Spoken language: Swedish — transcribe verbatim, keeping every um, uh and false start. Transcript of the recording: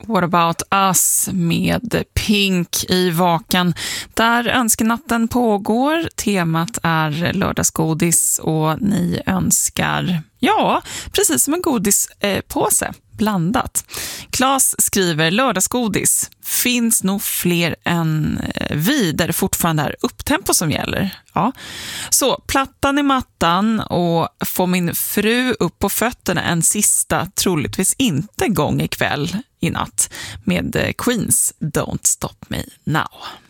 What about us med Pink i Vakan. Där önskenatten pågår. Temat är lördagsgodis och ni önskar, ja, precis som en godispåse. Blandat. Claes skriver lördagsgodis. Finns nog fler än vi där det fortfarande är upptempo som gäller. Ja. Så plattan i mattan och få min fru upp på fötterna en sista, troligtvis inte gång ikväll i natt med Queens Don't Stop Me Now.